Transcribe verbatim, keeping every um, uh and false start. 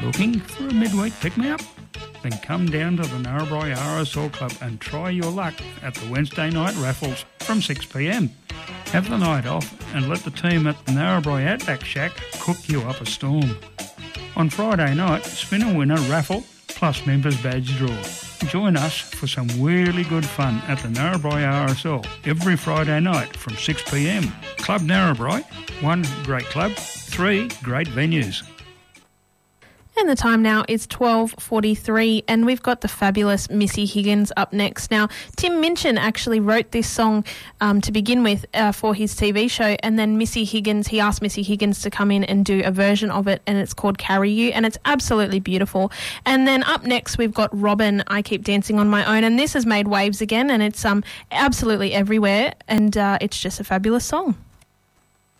Looking for a midweek pick-me-up? Then come down to the Narrabri R S L Club and try your luck at the Wednesday night raffles from six p m. Have the night off and let the team at the Narrabri Outback Shack cook you up a storm. On Friday night, spin a winner raffle plus members badge draw. Join us for some really good fun at the Narrabri R S L every Friday night from six p m. Club Narrabri, one great club, three great venues. And the time now is twelve forty-three, and we've got the fabulous Missy Higgins up next. Now, Tim Minchin actually wrote this song um, to begin with uh, for his T V show, and then Missy Higgins, he asked Missy Higgins to come in and do a version of it, and it's called Carry You, and it's absolutely beautiful. And then up next, we've got Robin, I Keep Dancing on My Own, and this has made waves again, and it's um absolutely everywhere, and uh, it's just a fabulous song.